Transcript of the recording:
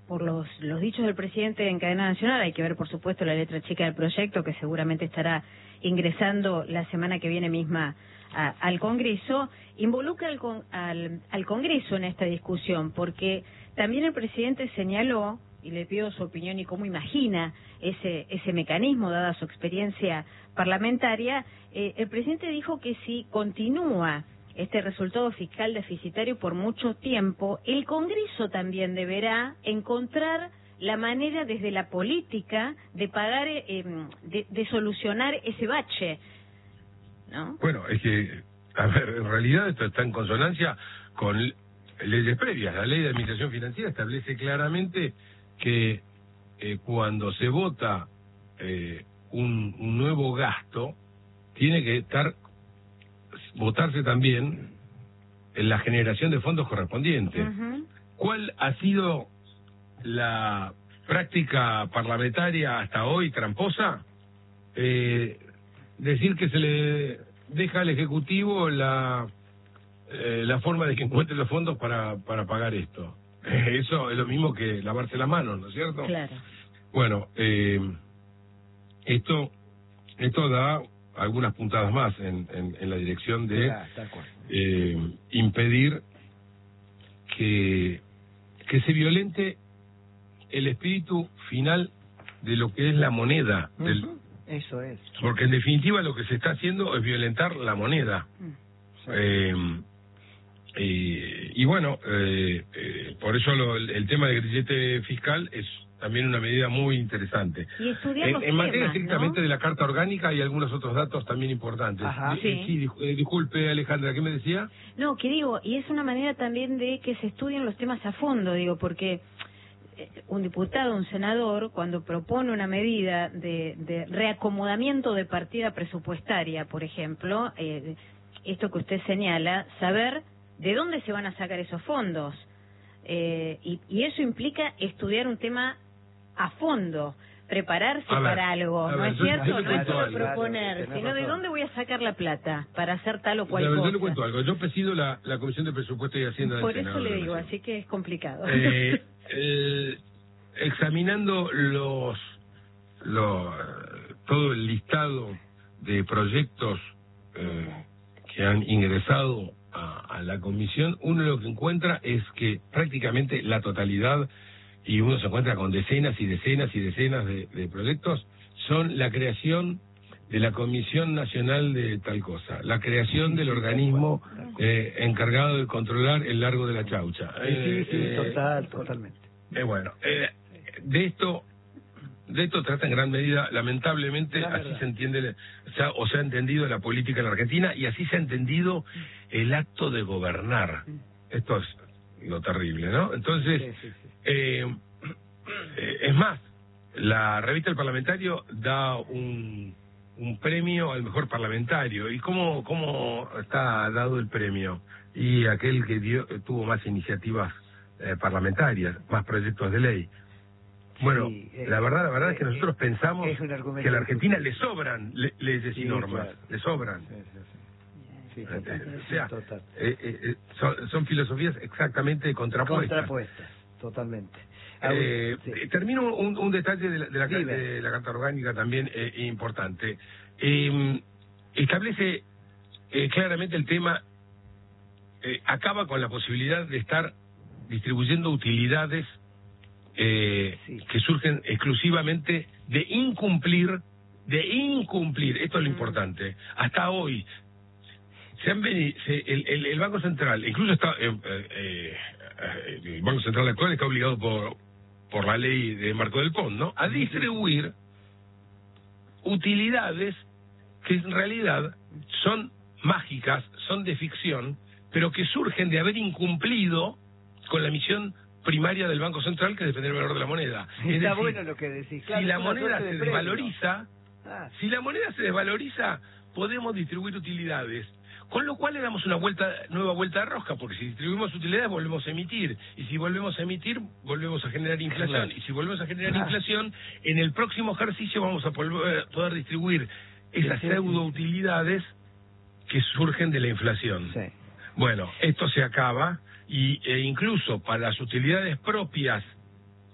por los dichos del presidente en cadena nacional, hay que ver por supuesto la letra chica del proyecto que seguramente estará ingresando la semana que viene misma al Congreso, involucra al Congreso en esta discusión, porque también el presidente señaló, y le pido su opinión y cómo imagina ese mecanismo, dada su experiencia parlamentaria, el presidente dijo que si continúa este resultado fiscal deficitario por mucho tiempo, el Congreso también deberá encontrar la manera desde la política de pagar, de solucionar ese bache, ¿no? Bueno, es que, a ver, en realidad esto está en consonancia con leyes previas. La ley de administración financiera establece claramente que cuando se vota un nuevo gasto, tiene que votarse también en la generación de fondos correspondientes. ¿Cuál ha sido la práctica parlamentaria hasta hoy tramposa? Decir que se le deja al Ejecutivo la forma de que encuentre los fondos para pagar esto. Eso es lo mismo que lavarse las manos, ¿no es cierto? Claro. Bueno, esto da algunas puntadas más en la dirección de impedir que se violente el espíritu final de lo que es la moneda. Eso es. Porque en definitiva lo que se está haciendo es violentar la moneda. Y bueno, por eso el tema del grillete fiscal es también una medida muy interesante. Y estudiar los en materia temas, estrictamente ¿no? de la Carta Orgánica hay algunos otros datos también importantes. Ajá. Sí. Disculpe, Alejandra, ¿qué me decía? No, que digo, y es una manera también de que se estudien los temas a fondo, digo, porque un diputado, un senador, cuando propone una medida de reacomodamiento de partida presupuestaria, por ejemplo, esto que usted señala, saber de dónde se van a sacar esos fondos. Y eso implica estudiar un tema a fondo, prepararse para algo, ¿no es cierto? No es solo proponer, sino de dónde voy a sacar la plata para hacer tal o cual cosa. Yo le cuento algo. Yo presido la Comisión de Presupuesto y Hacienda del Senado. Por eso le digo, así que es complicado. Examinando todo el listado de proyectos que han ingresado a la comisión, uno lo que encuentra es que prácticamente la totalidad, y uno se encuentra con decenas y decenas y decenas de proyectos, son la creación de la Comisión Nacional de tal cosa, la creación del organismo encargado de controlar el largo de la Chaucha. Totalmente. Bueno, de esto trata en gran medida, lamentablemente, así se entiende, o se ha entendido la política en la Argentina, y así se ha entendido el acto de gobernar. Esto es lo terrible, ¿no? Entonces, es más, la revista El Parlamentario da un premio al mejor parlamentario. ¿Y cómo está dado el premio? Y aquel que tuvo más iniciativas parlamentarias, más proyectos de ley. Bueno, la verdad es que nosotros pensamos que a la Argentina le sobran leyes y normas, le sobran. O sea, son filosofías exactamente contrapuestas. Totalmente. Termino un detalle de la Carta Orgánica también importante. Establece claramente el tema, acaba con la posibilidad de estar distribuyendo utilidades que surgen exclusivamente de incumplir, esto es lo importante. Hasta hoy el Banco Central, incluso el Banco Central actual está obligado por la ley de Marco del Pont, ¿no?, a distribuir utilidades que en realidad son mágicas, son de ficción, pero que surgen de haber incumplido con la misión primaria del Banco Central, que es defender el valor de la moneda. Está bueno lo que decís. Claro, si la moneda se desvaloriza, podemos distribuir utilidades. Con lo le damos una nueva vuelta de rosca, porque si distribuimos utilidades volvemos a emitir, y si volvemos a emitir, volvemos a generar inflación, y si volvemos a generar inflación, en el próximo ejercicio vamos a poder distribuir esas pseudo-utilidades que surgen de la inflación. Bueno, esto se acaba, e incluso para las utilidades propias